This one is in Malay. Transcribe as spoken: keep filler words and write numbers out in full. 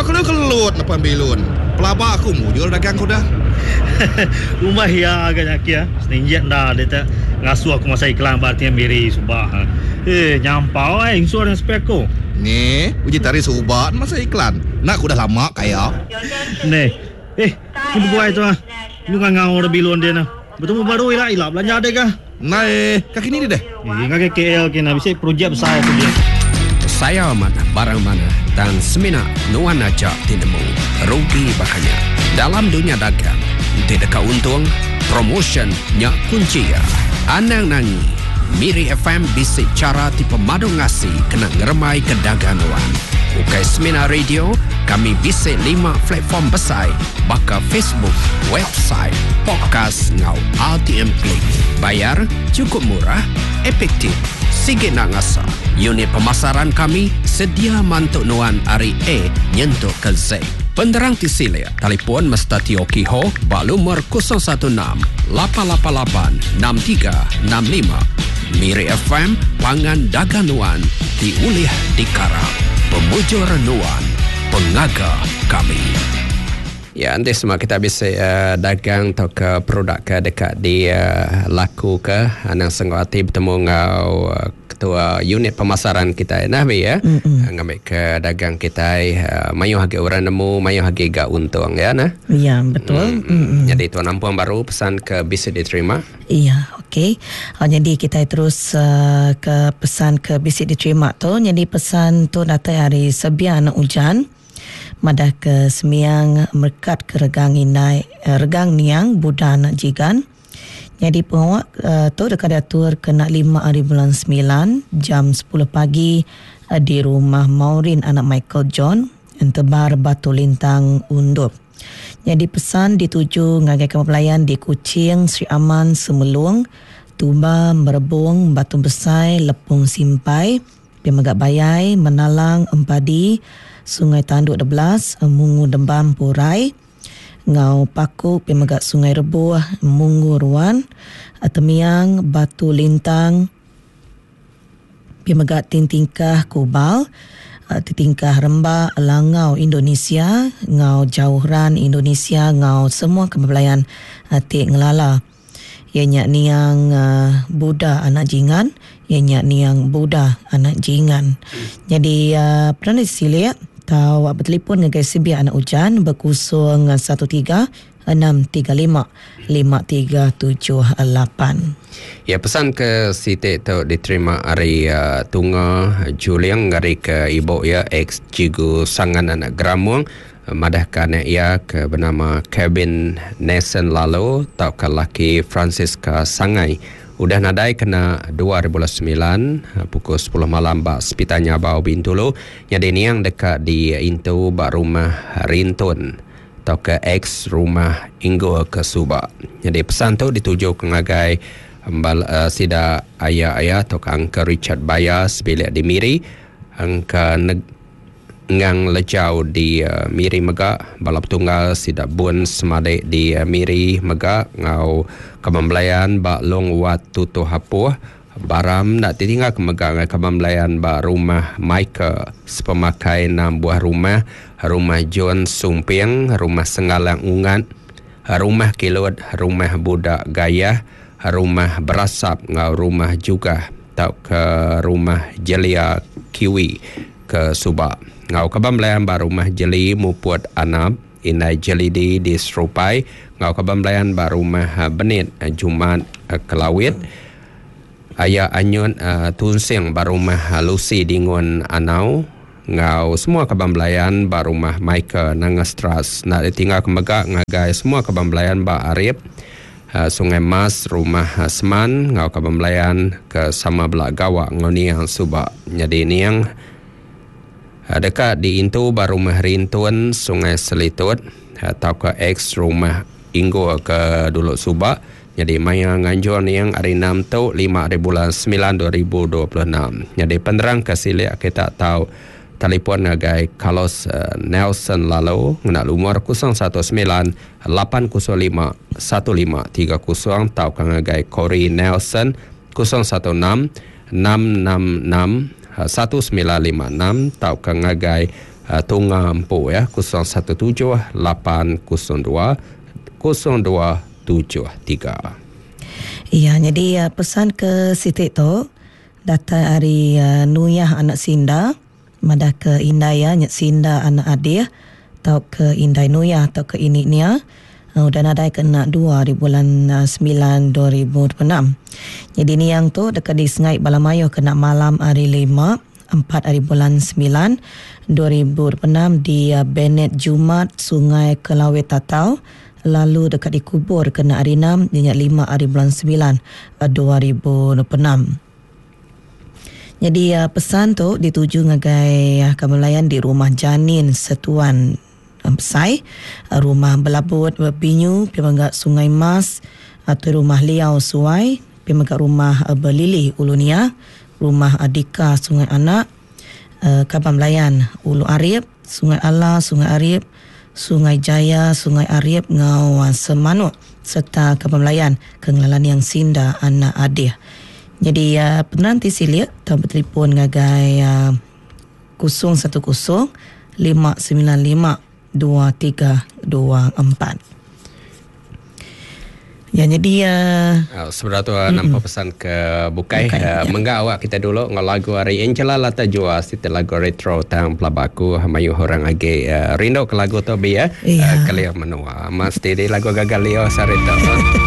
kelut apa bilun. Pelaba aku mujur dagang ku dah. Rumah ya agak ya. Seninjak dah dia tak ngasuh aku masa iklan berarti miri subah. Eh nyampau eh insurans peko. Ni, uji tarik subat masa iklan. Nak ku dah lama kaya. Ni. Eh, ni buat itu ah. Ni kan ngau dah bilun dia nah. Betul baru ilah ilah belanja dia kah? Nah, eh, kaki ni dia. Eh, kaki K L kena bisa projek besar tu dia. Saya mana, barang mana dan semina nuan aja tinemu rugi bakanya. Dalam dunia dagang, tidak keuntung, promotion nya kunci ya. Anang nangi, Miri F M bisik cara tipe madu ngasi kena ngeremai kedagangan. Ukai Semina Radio, kami bisik lima platform besar, baka Facebook, website, podcast ngau R T M Klik. Bayar cukup murah, efektif, sikit nak ngasa. Unit pemasaran kami sedia mantuk nuan hari A nyentuh ke Z. Penderang tisilia, telefon Mister Tio Kiho, bak lumur kosong satu enam lapan lapan lapan enam tiga enam lima. Miri F M, pangan dagang nuan, diulih di karang. Pemujur nuan, pengaga kami. Ya, nanti semua kita bisa uh, dagang atau ke produk ke dekat di uh, laku ke anang sengok hati bertemu ngau uh, ketua unit pemasaran kita nah be ya. Mm-hmm. Ngambil ke dagang kita uh, mayu harga orang nemu, mayu harga gak untung ya nah. Ya, betul. Mm-hmm. Jadi tuan nampuan baru pesan ke bisa diterima. Iya, okey. Uh, jadi kita terus uh, ke pesan ke bisa diterima tu. Jadi pesan tu datang hari Sebian hujan. Madah ke semiang merkat ke regang inai uh, regang niang budan jigan. Jadi pengawak uh, tu dekat atur kena lima hari bulan sembilan jam sepuluh pagi uh, di rumah Maureen anak Michael John entebar Batu Lintang Undup. Jadi pesan dituju ngagai kepelayan di Kuching, Sri Aman, Semelung, Tuba, Merebung, Batu Besar, Lepung Simpai, Pemagak Bayai, Menalang, Empadi, Sungai Tanduk dua belas, Mungu Dembam Purai, Ngau Paku, Pemagak Sungai Rebuh, Mungu Ruan, Temiang, Batu Lintang, Pemagak Tintingkah Kubal, Titingkah Rembak, Langau Indonesia, Ngau Jauhran Indonesia, Ngau semua kebelayan Tik Ngelala. Ianya niang uh, Buddha anak jingan, ianya niang Buddha anak jingan. Jadi uh, pernah disilik tahu bertelefon dengan guys Sibia anak hujan berkusung satu tiga enam tiga lima lima tiga tujuh lapan. Ya, pesan ke Siti tu diterima hari uh, Tunga Juliang hari ke ibu ya ex Cigu Sangan anak Gramuang. Madahkan ia ke bernama Kevin Nelson lalu tau ke laki Francisca Sangai. Udah nadai kena dua ribu sembilan pukul sepuluh malam bak sepitanya bau Bintulu. Jadi ni yang dekat di Intu bak rumah Rintun tau ke ex rumah Inggo ke Subak. Jadi pesan tu dituju ke ngagai Mbal, uh, sida ayah-ayah atau ke Angka Richard Bayas bilik di Miri, Angka neg- ngang lejau di uh, Miri Mega, balap tunggal sidak bun semadek di uh, Miri Mega, ngau kemembelayan bak long wat tutu hapuh, baram nak ditinggal ke Mega ngai kemembelayan bak rumah Michael sepemakai enam buah rumah, rumah John Sumping, rumah Sengalang Ungat, rumah Kilod, rumah Budak Gayah, rumah Berasap, ngau rumah juga tau ke rumah Jelia Kiwi ke Subak. Ngau kebambelayan ba rumah jeli muput anap inai jeli di di Serupai. Ngau kebambelayan ba rumah benit Jumat Kelawit. Ayah anyun uh, tunsing ba rumah Lucy dingun anau. Ngau semua kebambelayan ba rumah Michael Nangastras. Nak ditinggal ke Megak ngagai semua kebambelayan ba Arif. Uh, Sungai Mas rumah uh, Seman. Ngau kebambelayan ke sama belak gawak ngoniang Subak. Jadi ni yang dekat di Intu baru rumah Rintun Sungai Selitut atau ke ex rumah Inggo ke Duluk Subak. Jadi maya nganjur yang hari enam tu lima hari bulan sembilan dua ribu dua puluh enam. Jadi penerang kesilik kita tahu telefon ngagai Carlos uh, Nelson lalu ngena lumur kosong satu sembilan lapan kosong lima satu lima tiga kosong tahu ngagai Corey Nelson kosong satu enam enam enam enam satu sembilan lima enam tau ke ngagai uh, Tunga Empu ya, kosong satu tujuh lapan kosong dua kosong dua tujuh tiga. Ya, jadi uh, pesan ke Siti tu data hari uh, Nuyah anak Sinda, madah ke Indaya nyat Sinda anak Adir, tau ke Indai Nuyah tau ke Iniknia. Uh, dan ada kena dua di bulan uh, sembilan dua ribu dua puluh enam. Jadi ni yang tu dekat di Sengai Balamayo kena malam hari lima empat hari bulan sembilan dua ribu dua puluh enam di uh, Benet Jumat Sungai Kelawe Tatau. Lalu dekat dikubur kena hari enam dinyak lima hari bulan sembilan dua ribu dua puluh enam. Jadi uh, pesan tu dituju ngagai uh, kamulayan di rumah janin Setuan Pesai, rumah Belabut Binyu, pemagak Sungai Mas, atau rumah Liau Suai, pemagak rumah Belili Ulunia, rumah Adika Sungai Anak, Kabam Layan Ulu Arif, Sungai Ala Sungai Arif, Sungai Jaya Sungai Arif Ngau Semanuk, serta Kabam Layan Kenglalan yang Sinda Anak Adir. Jadi uh, penanti silia tahu bertelefon ngagai uh, kosong satu kosong lima sembilan lima dua tiga dua empat. Ya, jadi uh, uh, sebenarnya tu uh, nampak pesan ke Bukai, Bukai uh, ya. Mengga awak kita dulu ngau lagu hari Angela Lata Jua siti lagu retro tang pelabaku mayu orang age uh, rindu ke lagu tu bi ya. Uh, kalian menua mesti di lagu gagal Leo sarita.